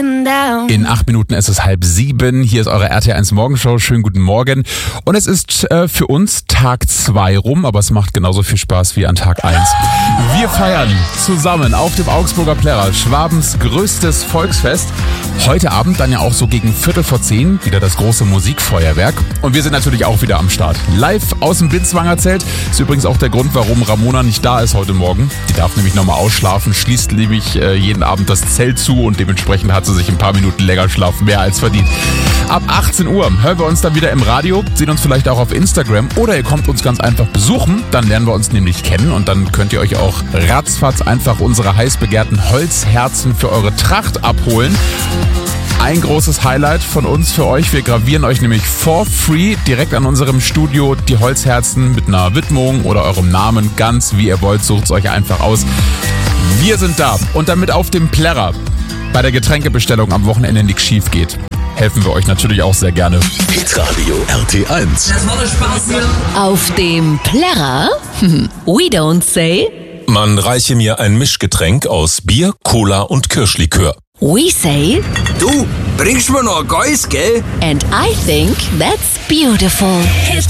In 8 Minuten ist es 6:30. Hier ist eure RT1 Morgenshow. Schönen guten Morgen. Und es ist für uns Tag 2 rum, aber es macht genauso viel Spaß wie an Tag 1. Wir feiern zusammen auf dem Augsburger Plärrer Schwabens größtes Volksfest. Heute Abend dann ja auch so gegen 9:45 wieder das große Musikfeuerwerk. Und wir sind natürlich auch wieder am Start. Live aus dem Binswanger Zelt. Ist übrigens auch der Grund, warum Ramona nicht da ist heute Morgen. Die darf nämlich nochmal ausschlafen, schließt nämlich jeden Abend das Zelt zu und dementsprechend hat sie sich ein paar Minuten länger Schlaf mehr als verdient. Ab 18 Uhr hören wir uns dann wieder im Radio, sehen uns vielleicht auch auf Instagram oder ihr kommt uns ganz einfach besuchen. Dann lernen wir uns nämlich kennen und dann könnt ihr euch auch ratzfatz einfach unsere heiß begehrten Holzherzen für eure Tracht abholen. Ein großes Highlight von uns für euch. Wir gravieren euch nämlich for free direkt an unserem Studio die Holzherzen mit einer Widmung oder eurem Namen, ganz wie ihr wollt. Sucht es euch einfach aus. Wir sind da und damit auf dem Plärrer bei der Getränkebestellung am Wochenende nichts schief geht, helfen wir euch natürlich auch sehr gerne. Hitradio RT1. Das war Spaß hier. Auf dem Plärrer? We don't say. Man reiche mir ein Mischgetränk aus Bier, Cola und Kirschlikör. We say. Du, bringst mir noch ein Geist, gell? And I think that's beautiful.